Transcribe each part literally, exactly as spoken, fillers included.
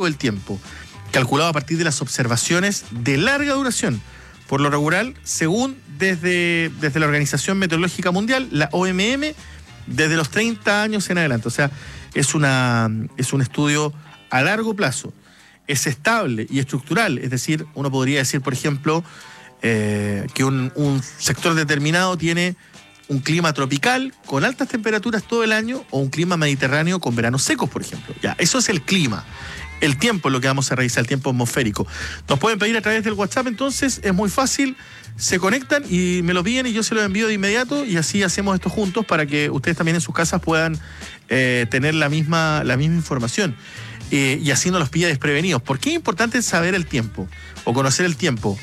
atmosférico del tiempo, calculado a partir de las observaciones de larga duración, por lo regular, según desde, desde la Organización Meteorológica Mundial, la O M M, desde los treinta años en adelante. O sea, es, una, es un estudio a largo plazo. Es estable y estructural, es decir, uno podría decir, por ejemplo, eh, que un, un sector determinado tiene un clima tropical con altas temperaturas todo el año o un clima mediterráneo con veranos secos, por ejemplo. Ya, eso es el clima. El tiempo es lo que vamos a revisar, el tiempo atmosférico. Nos pueden pedir a través del WhatsApp, entonces es muy fácil, se conectan y me lo piden y yo se lo envío de inmediato y así hacemos esto juntos para que ustedes también en sus casas puedan eh, tener la misma, la misma información eh, y así no los pilla desprevenidos. ¿Por qué es importante saber el tiempo o conocer el tiempo?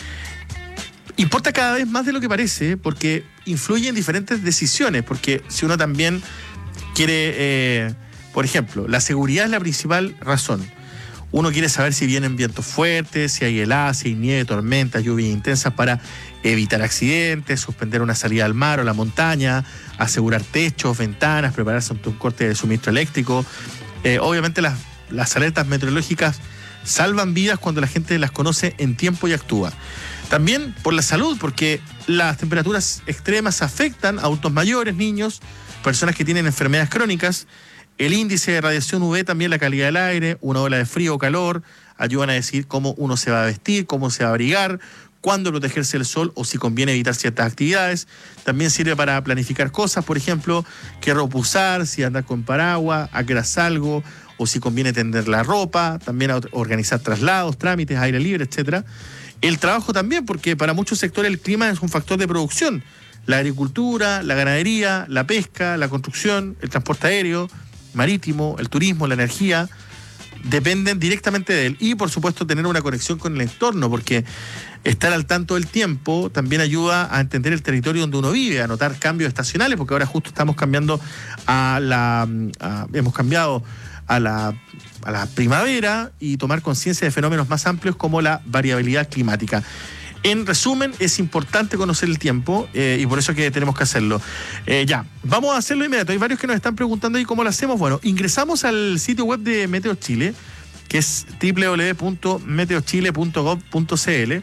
Importa cada vez más de lo que parece porque influye en diferentes decisiones, porque si uno también quiere, eh, por ejemplo, la seguridad es la principal razón. Uno quiere saber si vienen vientos fuertes, si hay heladas, si hay nieve, tormentas, lluvias intensas para evitar accidentes, suspender una salida al mar o a la montaña, asegurar techos, ventanas, prepararse ante un corte de suministro eléctrico. Eh, obviamente las, las alertas meteorológicas salvan vidas cuando la gente las conoce en tiempo y actúa. También por la salud, porque las temperaturas extremas afectan a adultos mayores, niños, personas que tienen enfermedades crónicas. El índice de radiación U V, también la calidad del aire, una ola de frío o calor, ayudan a decir cómo uno se va a vestir, cómo se va a abrigar, cuándo protegerse del sol o si conviene evitar ciertas actividades. También sirve para planificar cosas, por ejemplo, qué ropa usar, si andar con paraguas, a qué hora salgo, o si conviene tender la ropa, también a organizar traslados, trámites, aire libre, etcétera. El trabajo también, porque para muchos sectores el clima es un factor de producción. La agricultura, la ganadería, la pesca, la construcción, el transporte aéreo, marítimo, el turismo, la energía, dependen directamente de él. Y, por supuesto, tener una conexión con el entorno, porque estar al tanto del tiempo también ayuda a entender el territorio donde uno vive, a notar cambios estacionales, porque ahora justo estamos cambiando a la... A, hemos cambiado a la, a la primavera y tomar conciencia de fenómenos más amplios como la variabilidad climática. En resumen, es importante conocer el tiempo eh, y por eso que tenemos que hacerlo. Eh, ya, vamos a hacerlo inmediato. Hay varios que nos están preguntando ahí cómo lo hacemos. Bueno, ingresamos al sitio web de Meteo Chile, que es doble u doble u doble u punto meteo chile punto gov punto c l,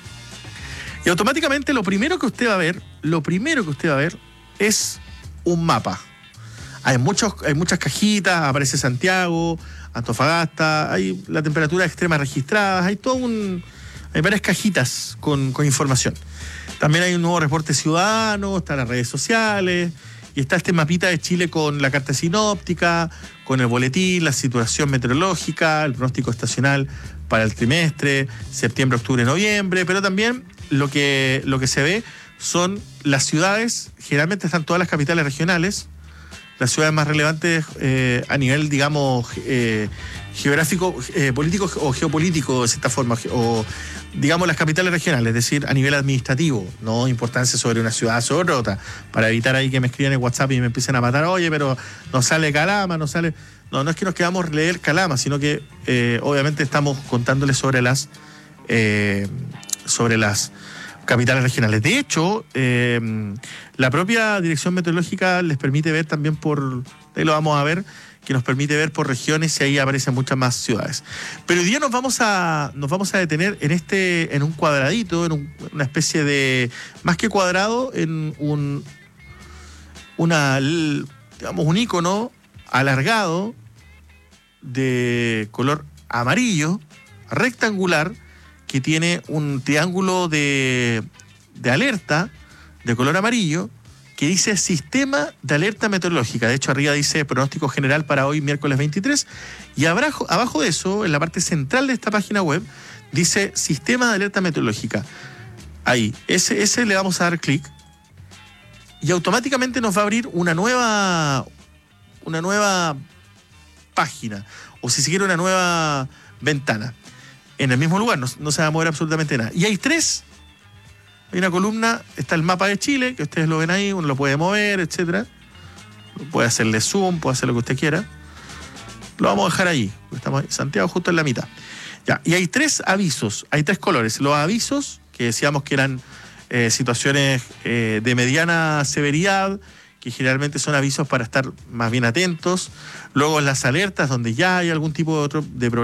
y automáticamente lo primero que usted va a ver, lo primero que usted va a ver es un mapa. Hay, muchos, hay muchas cajitas, aparece Santiago, Antofagasta, hay la temperatura extrema registrada, hay todo un... Hay varias cajitas con, con información. También hay un nuevo reporte ciudadano, están las redes sociales, y está este mapita de Chile con la carta sinóptica, con el boletín, la situación meteorológica, el pronóstico estacional para el trimestre, septiembre, octubre, noviembre, pero también lo que, lo que se ve son las ciudades, generalmente están todas las capitales regionales, las ciudades más relevantes eh, a nivel, digamos, eh, geográfico, eh, político o geopolítico, de cierta forma, o digamos las capitales regionales, es decir, a nivel administrativo, no importancia sobre una ciudad sobre otra, para evitar ahí que me escriban en WhatsApp y me empiecen a matar, oye, pero no sale Calama, no sale... No, no es que nos quedamos leer Calama, sino que eh, obviamente estamos contándoles sobre las eh, sobre las capitales regionales. De hecho, eh, la propia Dirección Meteorológica les permite ver también por, ahí lo vamos a ver, que nos permite ver por regiones y ahí aparecen muchas más ciudades. Pero hoy día nos vamos a, nos vamos a detener en este, en un cuadradito, en un, una especie de, más que cuadrado, en un, una, digamos, un icono alargado de color amarillo, rectangular, que tiene un triángulo de, de alerta de color amarillo que dice Sistema de Alerta Meteorológica. De hecho, arriba dice pronóstico general para hoy, miércoles veintitrés, y abajo, abajo de eso, en la parte central de esta página web, dice Sistema de Alerta Meteorológica. Ahí, ese, ese le vamos a dar clic y automáticamente nos va a abrir una nueva, una nueva página, o si se quiere una nueva ventana. En el mismo lugar, no, no se va a mover absolutamente nada. Y hay tres, hay una columna, está el mapa de Chile, que ustedes lo ven ahí, uno lo puede mover, etcétera. Puede hacerle zoom, puede hacer lo que usted quiera. Lo vamos a dejar ahí, estamos en Santiago justo en la mitad. Ya, y hay tres avisos, hay tres colores. Los avisos, que decíamos que eran eh, situaciones eh, de mediana severidad, que generalmente son avisos para estar más bien atentos. Luego las alertas, donde ya hay algún tipo de, otro, de problema